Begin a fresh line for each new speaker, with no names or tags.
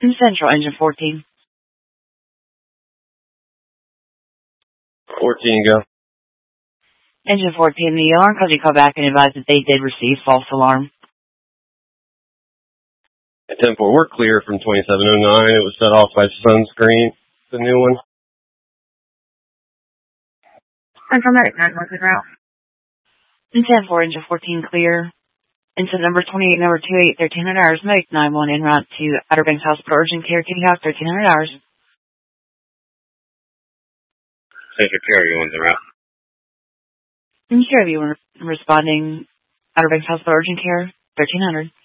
Central, engine 14.
14, go.
Engine 14, the alarm company called back and advised that they did receive false alarm.
At 10-4, we're clear from 2709. It was set off by Sunscreen, the new one.
Central American, what's the route?
10-4, engine 14, clear. Incident number 28, number 28, 1300 hours, make 91 en route to Outer Banks Hospital, urgent care, Kitty House, 1300 hours.
Central Care, you want the route?
Sure, if you were responding, Outer Banks Hospital, urgent care, 1300.